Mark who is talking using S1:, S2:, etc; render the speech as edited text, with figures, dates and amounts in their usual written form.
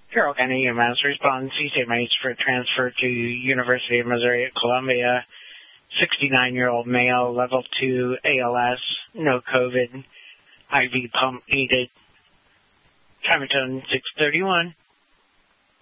S1: Carroll County EMS responds. CCMH for transfer to University of Missouri at Columbia. 69-year-old male, level 2 ALS, no COVID, IV pump needed. Time of tone 6:31.